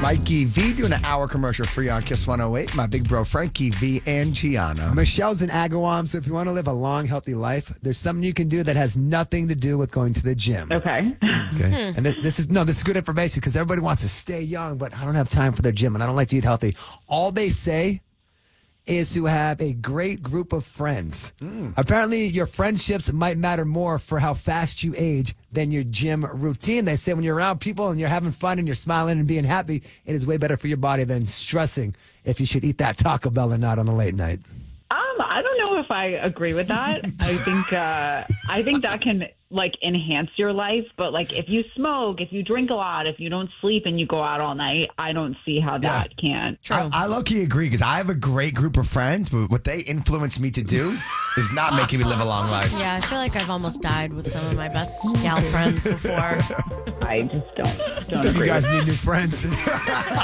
Mikey V doing an hour commercial free on Kiss 108. My big bro Frankie V and Gianna. Michelle's in Agawam, so if you want to live a long, healthy life, there's something you can do that has nothing to do with going to the gym. Okay. Okay. And this is good information because everybody wants to stay young, but I don't have time for their gym and I don't like to eat healthy. All they say is to have a great group of friends. Apparently, your friendships might matter more for how fast you age than your gym routine. They say when you're around people and you're having fun and you're smiling and being happy, it is way better for your body than stressing if you should eat that Taco Bell or not on the late night. I don't know if I agree with that. I think that can enhance your life. But if you smoke, if you drink a lot, if you don't sleep and you go out all night, I don't see how that can. I low-key agree because I have a great group of friends, but what they influence me to do is not making me live a long life. Yeah, I feel like I've almost died with some of my best gal friends before. I just don't You agree. guys need new friends.